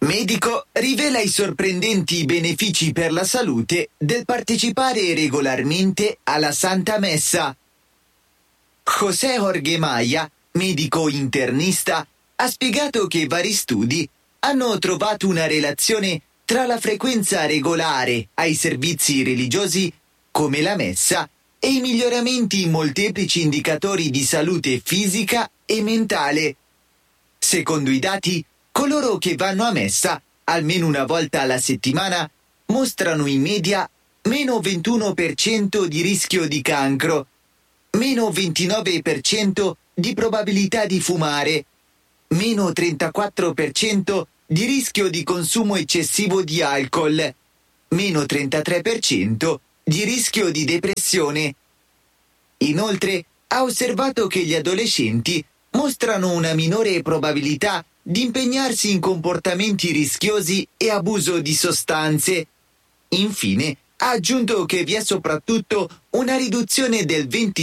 Medico rivela i sorprendenti benefici per la salute del partecipare regolarmente alla Santa Messa. José Jorge Maya, medico internista, ha spiegato che vari studi hanno trovato una relazione tra la frequenza regolare ai servizi religiosi, come la messa, e i miglioramenti in molteplici indicatori di salute fisica e mentale. Secondo i dati, coloro che vanno a messa almeno una volta alla settimana mostrano in media meno 21% di rischio di cancro, meno 29% di probabilità di fumare, meno 34% di rischio di consumo eccessivo di alcol, meno 33% di rischio di depressione. Inoltre, ha osservato che gli adolescenti mostrano una minore probabilità di impegnarsi in comportamenti rischiosi e abuso di sostanze. Infine, ha aggiunto che vi è soprattutto una riduzione del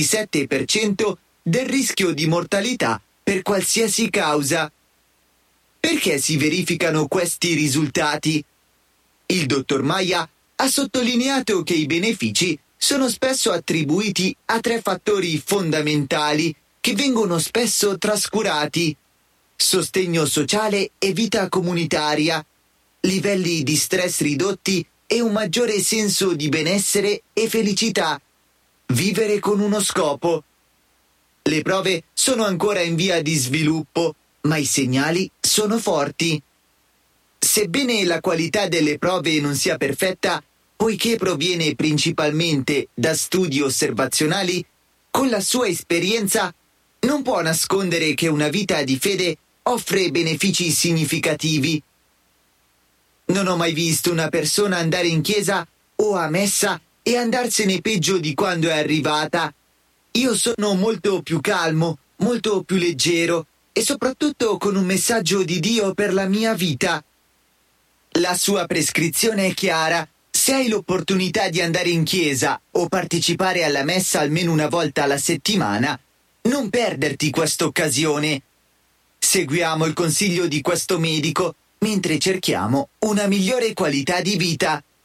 27% del rischio di mortalità per qualsiasi causa. Perché si verificano questi risultati? Il dottor Maya ha sottolineato che i benefici sono spesso attribuiti a 3 fattori fondamentali che vengono spesso trascurati: sostegno sociale e vita comunitaria, livelli di stress ridotti e un maggiore senso di benessere e felicità, vivere con uno scopo. Le prove sono ancora in via di sviluppo, ma i segnali sono forti. Sebbene la qualità delle prove non sia perfetta, poiché proviene principalmente da studi osservazionali, con la sua esperienza non può nascondere che una vita di fede offre benefici significativi. Non ho mai visto una persona andare in chiesa o a messa e andarsene peggio di quando è arrivata. Io sono molto più calmo, molto più leggero e soprattutto con un messaggio di Dio per la mia vita. La sua prescrizione è chiara: se hai l'opportunità di andare in chiesa o partecipare alla messa almeno una volta alla settimana, non perderti questa occasione. Seguiamo il consiglio di questo medico mentre cerchiamo una migliore qualità di vita.